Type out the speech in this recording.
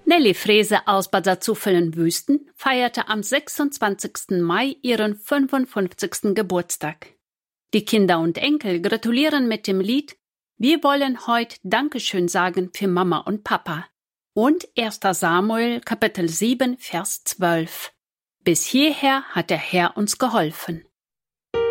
Nelly Frese aus Bad Salzuflen-Wüsten feierte am 26. Mai ihren 55. Geburtstag. Die Kinder und Enkel gratulieren mit dem Lied Wir wollen heute Dankeschön sagen für Mama und Papa und 1. Samuel Kapitel 7, Vers 12. Bis hierher hat der Herr uns geholfen.